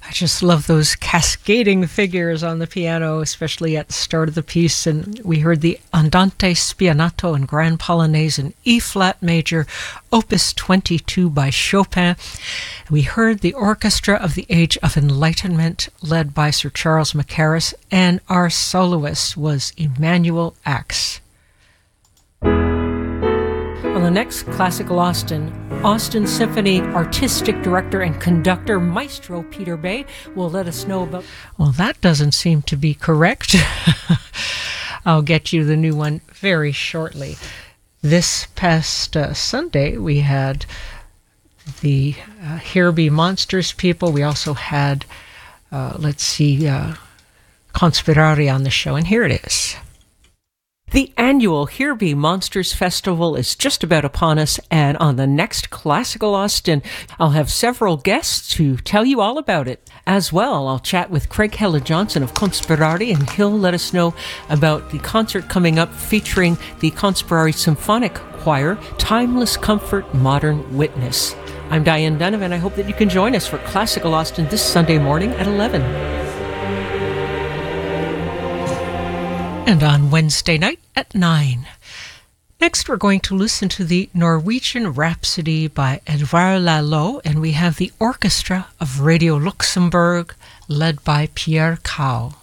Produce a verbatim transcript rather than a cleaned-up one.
I just love those cascading figures on the piano, especially at the start of the piece. And we heard the Andante Spianato and Grand Polonaise in E-flat major, Opus twenty-two by Chopin. We heard the Orchestra of the Age of Enlightenment, led by Sir Charles Mackerras, and our soloist was Emanuel Ax. On the next Classical Austin, Austin Symphony Artistic Director and Conductor Maestro Peter Bay will let us know about... Well, that doesn't seem to be correct. I'll get you the new one very shortly. This past uh, Sunday, we had the uh, Here Be Monsters people. We also had, uh, let's see, uh, Conspirare on the show, and here it is. The annual Here Be Monsters Festival is just about upon us, and on the next Classical Austin, I'll have several guests to tell you all about it. As well, I'll chat with Craig Hella-Johnson of Conspirare, and he'll let us know about the concert coming up featuring the Conspirare Symphonic Choir, Timeless Comfort, Modern Witness. I'm Diane Donovan, and I hope that you can join us for Classical Austin this Sunday morning at eleven. And on Wednesday night at nine. Next, we're going to listen to the Norwegian Rhapsody by Edouard Lalo, and we have the Orchestra of Radio Luxembourg, led by Pierre Cao.